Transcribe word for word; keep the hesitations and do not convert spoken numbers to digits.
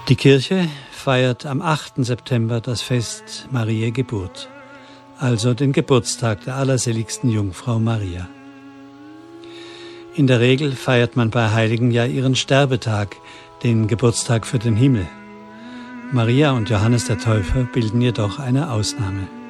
Die Kirche feiert am achten September das Fest Mariä Geburt, also den Geburtstag der allerseligsten Jungfrau Maria. In der Regel feiert man bei Heiligen ja ihren Sterbetag, den Geburtstag für den Himmel. Maria und Johannes der Täufer bilden jedoch eine Ausnahme.